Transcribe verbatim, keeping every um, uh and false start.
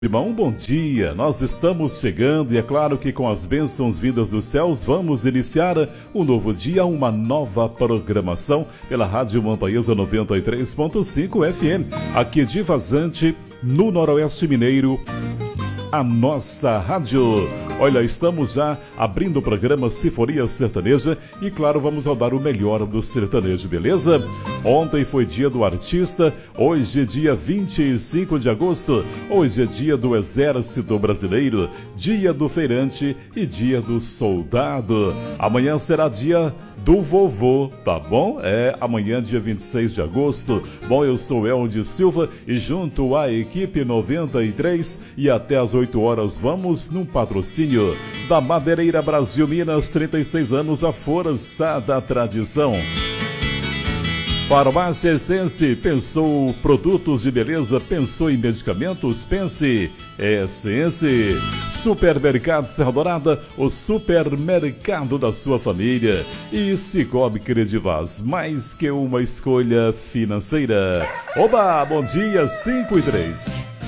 Irmão, bom dia, nós estamos chegando e é claro que com as bênçãos vindas dos céus vamos iniciar um novo dia, uma nova programação pela Rádio Montanhesa noventa e três ponto cinco F M, aqui de Vazante, no Noroeste Mineiro, a nossa rádio. Olha, estamos já abrindo o programa Sinfonia Sertaneja e, claro, vamos rodar o melhor do sertanejo, beleza? Ontem foi dia do artista, hoje é dia vinte e cinco de agosto, hoje é dia do Exército Brasileiro, dia do feirante e dia do soldado. Amanhã será dia do vovô, tá bom? É amanhã, dia vinte e seis de agosto. Bom, eu sou Eldio Silva e junto à equipe noventa e três e até às oito horas vamos num patrocínio da Madeireira Brasil Minas, trinta e seis anos, a força da tradição. Farmácia Essence, pensou produtos de beleza, pensou em medicamentos, pense Essence. Supermercado Serra Dourada, o supermercado da sua família. E Cicobi Credivaz, mais que uma escolha financeira. Oba, bom dia, cinco e três.